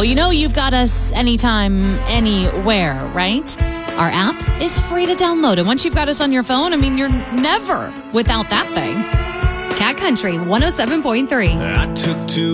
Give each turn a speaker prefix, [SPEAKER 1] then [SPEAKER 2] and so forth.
[SPEAKER 1] you know you've got us anytime, anywhere, right? Our app is free to download. And once you've got us on your phone, I mean, you're never without that thing. Cat Country 107.3.
[SPEAKER 2] I took two